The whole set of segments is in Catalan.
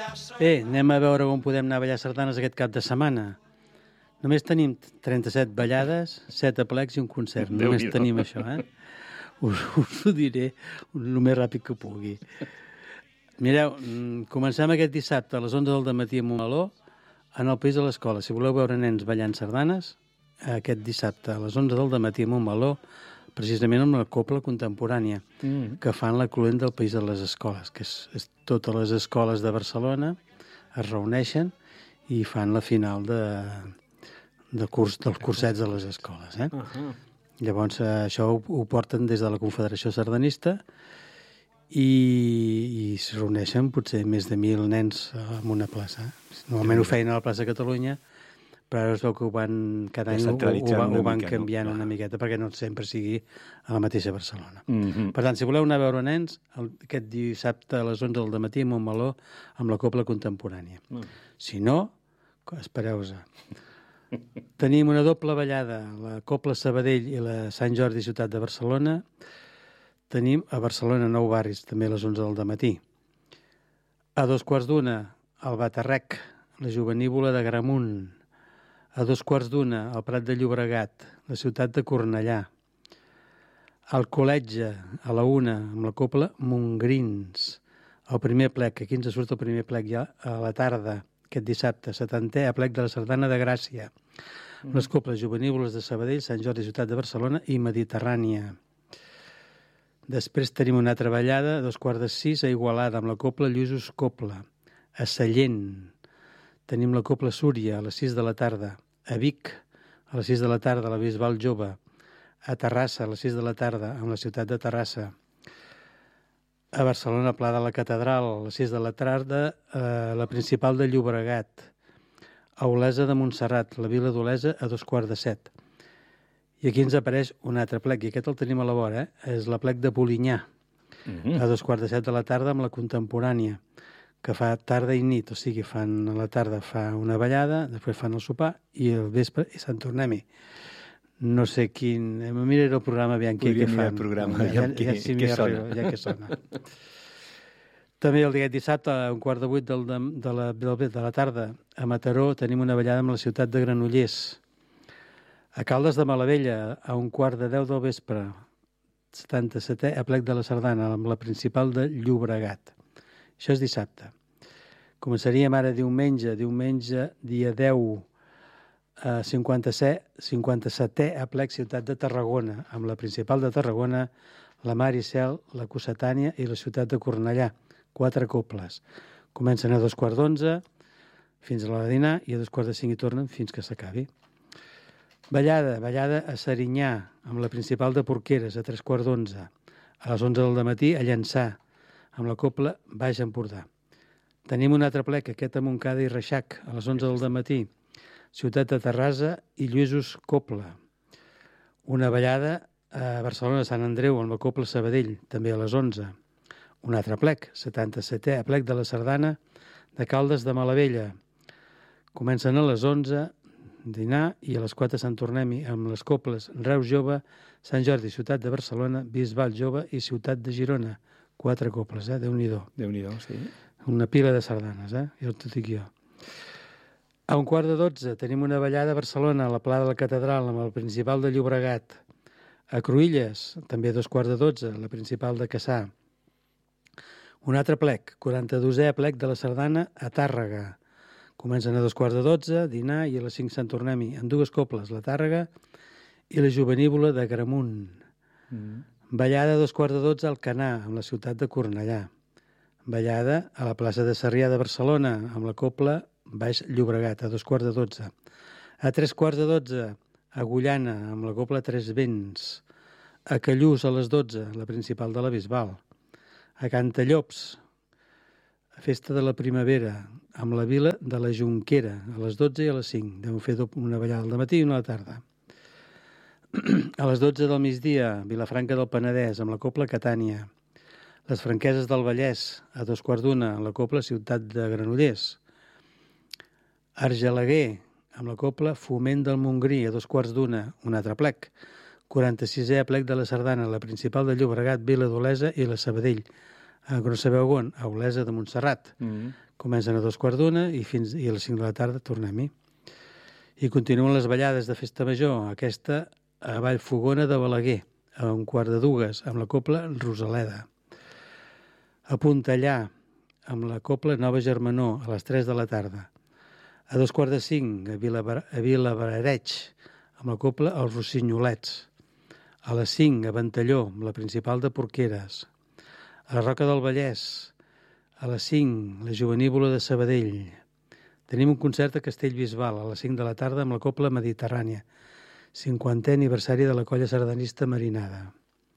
Bé, anem a veure on podem anar a ballar sardanes aquest cap de setmana. Només tenim 37 ballades, 7 aplecs i un concert. Només tenim això, Us ho diré el més ràpid que pugui. Mireu, comencem aquest dissabte a les 11 del matí a Montmeló, en el País de l'Escola. Si voleu veure nens ballant sardanes, aquest dissabte a les 11 del matí a Montmeló, precisament amb la copla contemporània, que fan la cluent del País de les Escoles, que és totes les escoles de Barcelona es reuneixen i fan la final dels cursets de les escoles. Llavors, això ho porten des de la Confederació Sardanista i es reuneixen potser més de 1.000 nens en una plaça. Normalment ho feien a la plaça Catalunya, però ara es veu que cada any ho van canviant una miqueta perquè no sempre sigui a la mateixa Barcelona. Per tant, si voleu anar a veure nens, aquest dissabte a les 11 del matí a Montmeló amb la copla contemporània. Si no, espereu-vos. Tenim una doble ballada, la Copla Sabadell i la Sant Jordi Ciutat de Barcelona. Tenim a Barcelona 9 barris, també a les 11 del matí. A 2:15, al Batarrec, la Jovenívola de Gramunt. A 2:15, al Prat de Llobregat, la ciutat de Cornellà. Al Col·letge, a la 1, amb la Copla Montgrins. El primer plec, aquí ens surt el primer plec ja a la tarda, aquest dissabte, 70è aplec de la Sardana de Gràcia. Les coples juvenívoles de Sabadell, Sant Jordi, Ciutat de Barcelona i Mediterrània. Després tenim una altra ballada, a 5:15, a Igualada, amb la copla Lluïsos Copla. A Sallent tenim la copla Súria, a les 6 de la tarda. A Vic, a les 6 de la tarda, la Bisbal Jove. A Terrassa, a les 6 de la tarda, amb la ciutat de Terrassa. A Barcelona, Pla de la Catedral, a les 6 de la tarda, la Principal de Llobregat. A Olesa de Montserrat, la Vila d'Olesa, a 2:15. I aquí ens apareix un altre plec, i aquest el tenim a la vora, és l'aplec de Polinyà, a 2:15 de la tarda amb la Contemporània, que fa tarda i nit, o sigui, a la tarda fa una ballada, després fan el sopar, i al vespre i Sant Tornem-hi. No sé quin... Miraré el programa, aviam què fan. Podríem mirar el programa, aviam què sona. També el dia dissabte, a 7:15 de la tarda, a Mataró, tenim una ballada amb la ciutat de Granollers. A Caldes de Malavella, a 1:15 del vespre, 77è aplec de la Sardana, amb la Principal de Llobregat. Això és dissabte. Començaríem ara diumenge, dia 10, 57è aplec Ciutat de Tarragona, amb la Principal de Tarragona, la Mar i Cel, la Cossetània i la ciutat de Cornellà. 4 coples. Comencen a 2:15 fins a l'hora de dinar i a 2:45 hi tornen fins que s'acabi. Ballada a Serinyà, amb la Principal de Porqueres, a 3:15. A les 11 del matí a Llançà, amb la copla Baix Empordà. Tenim un altre plec, aquest a Montcada i Reixac, a les 11 del matí. Ciutat de Terrassa i Lluïsos Copla. Una ballada a Barcelona, Sant Andreu, amb la copla Sabadell, també a les 11. Un altre plec, 77è aplec de la Sardana de Caldes de Malavella. Comencen a les 11, dinar, i a les 4 Sant Tornem-hi, amb les coples Reus Jove, Sant Jordi, Ciutat de Barcelona, Bisbal Jove i Ciutat de Girona. 4 coples, Déu-n'hi-do. Déu-n'hi-do, sí. Una pila de sardanes, ja t'ho dic jo. A 11:15 tenim una ballada a Barcelona, a la Pla de la Catedral, amb el Principal de Llobregat. A Cruïlles, també a 2:15, la Principal de Cassà. Un altre plec, 42è aplec de la Sardana a Tàrrega. Comencen a 2:15, dinar, i a les 5 Sant Tornem-hi, amb 2 coples, la Tàrrega i la Jovenívola de Gramunt. Ballada a 2:15 al Canà, amb la ciutat de Cornellà. Ballada a la plaça de Sarrià de Barcelona, amb la copla Baix Llobregat, a 2:15. A 3:15, a Agullana, amb la copla Tres Vents. A Callús, a les 12, la Principal de la Bisbal. A Cantallops, a Festa de la Primavera, amb la Vila de la Jonquera, a les 12 i a les 5. Deuen fer una ballada al matí i una a la tarda. A les 12 del migdia, Vilafranca del Penedès, amb la copla Catània. Les Franqueses del Vallès, a 2:15, la copla Ciutat de Granollers. Argelaguer, amb la copla Foment del Montgrí, a 2:15, un altre plec. 46è aplec de la Sardana, la Principal de Llobregat, Vila d'Olesa i la Sabadell. A no sabeu on, a Olesa de Montserrat. Comencen a 2:15 i a les 5 de la tarda tornem-hi. I continuen les ballades de Festa Major, aquesta a Vallfogona de Balaguer, a 1:15, amb la cobla Rosaleda. A Puntellà, amb la cobla Nova Germanor, a les 3 de la tarda. A 4:45, a Vilabrareig, amb la cobla Els Rossinyolets. A les 5, a Ventalló, amb la principal de Porqueres. A la Roca del Vallès, a les 5, la Jovenívola de Sabadell. Tenim un concert a Castellbisbal, a les 5 de la tarda, amb la cobla Mediterrània. 50è aniversari de la colla sardanista Marinada.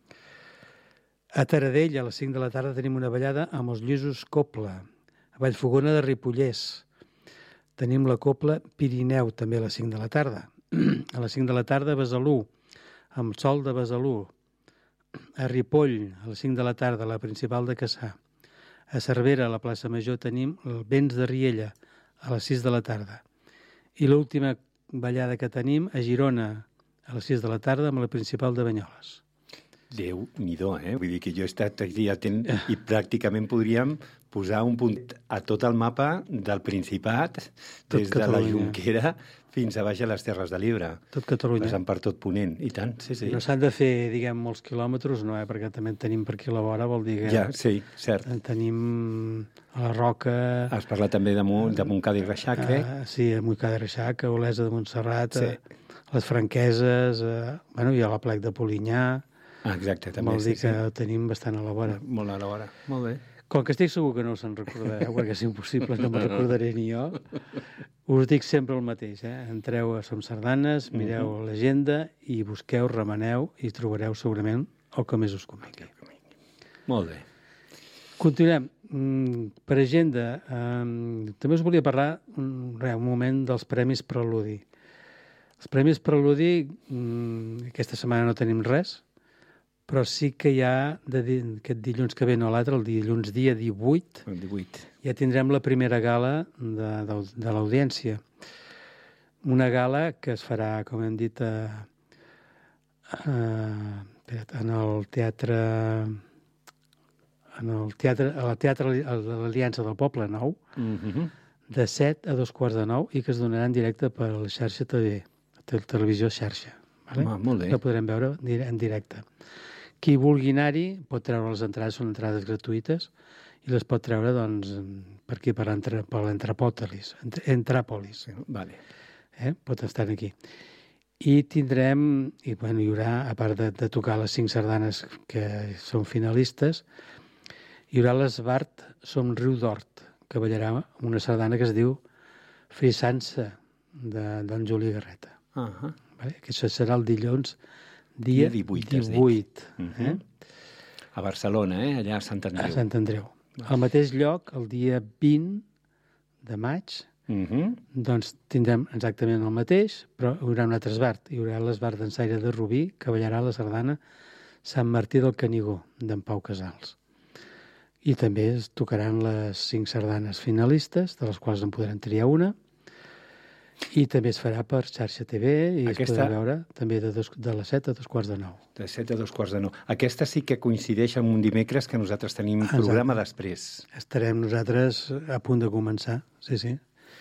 A Taradell, a les 5 de la tarda, tenim una ballada amb els Lluïsos Cobla. A Vallfogona de Ripollès tenim la cobla Pirineu, també a les 5 de la tarda. A les 5 de la tarda, a Besalú, amb Sol de Besalú. A Ripoll, a les 5 de la tarda, la principal de Cassà. A Cervera, a la plaça Major, tenim el Vents de Riella, a les 6 de la tarda. I l'última ballada que tenim a Girona, a les 6 de la tarda, amb la principal de Banyoles. Déu-n'hi-do, Vull dir que jo he estat aquí atent i pràcticament podríem posar un punt a tot el mapa del Principat, des de la Jonquera fins a baix a les Terres de l'Ebre. Tot Catalunya. Passant per tot Ponent, i tant, sí. No s'han de fer, diguem, molts quilòmetres, no, perquè també en tenim per aquí a la vora, vol dir que... Ja, sí, cert. En tenim a la Roca... Has parlat també de Montcada i Reixac, Sí, a Montcada i Reixac, a Olesa de Montserrat, sí. A les Franqueses, i a la Plec de Polinyà... Exacte, també. Vol dir que tenim bastant a la vora. Molt a la vora, molt bé. Com que estic segur que no se'n recordareu, perquè és impossible, no me'n recordaré ni jo, us dic sempre el mateix, Entreu a Som Sardanes, mireu l'agenda i busqueu, remeneu i trobareu segurament el que més us convingui. Molt bé. Continuem. Per agenda, també us volia parlar un moment dels Premis Preludi. Els Premis Preludi, aquesta setmana no tenim res, però sí que hi ha, aquest dilluns que ve, no l'altre, el dilluns dia 18, ja tindrem la primera gala de l'audiència. Una gala que es farà, com hem dit, en el teatre... a l'Aliança del Poble Nou, de 7 a 8:15, i que es donarà en directe per la xarxa TV, televisió xarxa. Molt bé. Que podrem veure en directe. Qui vulgui anar-hi pot treure les entrades, són entrades gratuïtes, i les pot treure, doncs, per aquí, per l'Entràpolis. Vale. Pot estar aquí. I tindrem, hi haurà, a part de tocar les 5 sardanes que són finalistes, hi haurà l'Esbart Somriu d'Hort, que ballarà una sardana que es diu Frisança, d'en Juli Garreta. Això serà el dilluns dia 18. A Barcelona, allà a Sant Andreu. A Sant Andreu. Al mateix lloc, el dia 20 de maig, doncs tindrem exactament el mateix, però hi haurà un altre esbart. Hi haurà l'Esbart d'Ensaire de Rubí, que ballarà la sardana Sant Martí del Canigó, d'en Pau Casals. I també es tocaran les 5 sardanes finalistes, de les quals en podran triar una, i també es farà per xarxa TV i es podrà veure també de les 7 a 8:15. De 7 a 2:15. Aquesta sí que coincideix amb un dimecres que nosaltres tenim programa després. Estarem nosaltres a punt de començar, sí.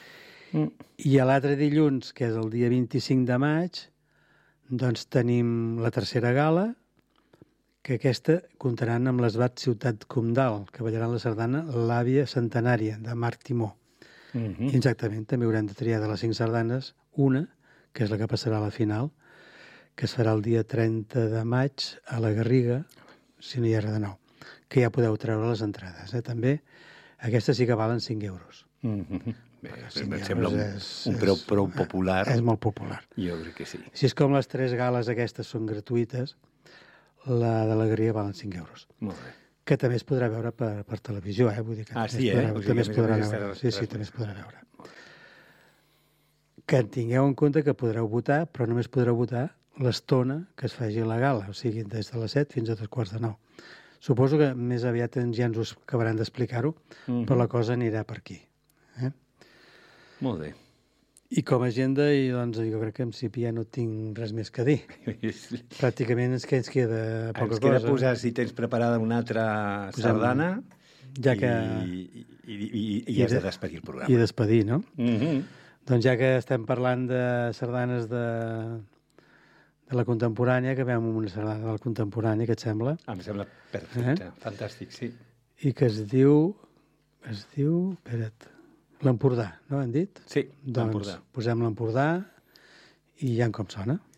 I a l'altre dilluns, que és el dia 25 de maig, doncs tenim la tercera gala, que aquesta comptaran amb l'Esbart Ciutat Comdal, que ballaran la sardana L'Àvia Centenària, de Marc Timó. Exactament, també haurem de triar de les 5 sardanes una, que és la que passarà a la final, que es farà el dia 30 de maig a la Garriga, si no hi ha res de nou, que ja podeu treure les entrades. També, aquestes sí que valen 5 euros. Bé, em sembla un preu prou popular. És molt popular. Jo crec que sí. Si és com les 3 gales aquestes són gratuïtes, la de la Garriga valen 5 euros. Molt bé. Que també es podrà veure per televisió, vull dir que també es podrà veure. Sí, també es podrà veure. Que tingueu en compte que podreu votar, però només podreu votar l'estona que es faci la gala, o sigui, des de les 7 fins a 8:15. Suposo que més aviat ja ens ho acabaran d'explicar-ho, però la cosa anirà per aquí. Molt bé. I com a agenda, doncs, jo crec que en principi ja no tinc res més que dir. Pràcticament ens queda poca cosa. Ens queda posar, si tens preparada una altra sardana, Ja que... I has de despedir el programa. I despedir, no? Doncs ja que estem parlant de sardanes de la contemporània, que veiem una sardana del contemporani, què et sembla? Em sembla perfecte, fantàstic, sí. I que es diu, espera't, l'Empordà, no han dit? Sí, l'Empordà. Doncs posem l'Empordà i ja com sona.